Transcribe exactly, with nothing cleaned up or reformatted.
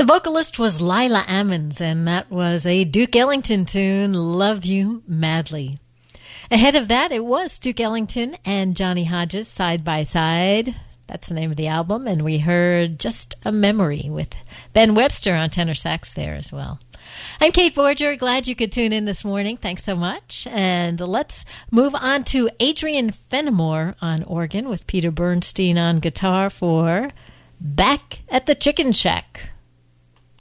The vocalist was Lila Ammons, and that was a Duke Ellington tune, Love You Madly. Ahead of that, it was Duke Ellington and Johnny Hodges, Side by Side. That's the name of the album, and we heard Just a Memory with Ben Webster on tenor sax there as well. I'm Kate Borger. Glad you could tune in this morning. Thanks so much. And let's move on to Adrian Fenimore on organ with Peter Bernstein on guitar for Back at the Chicken Shack.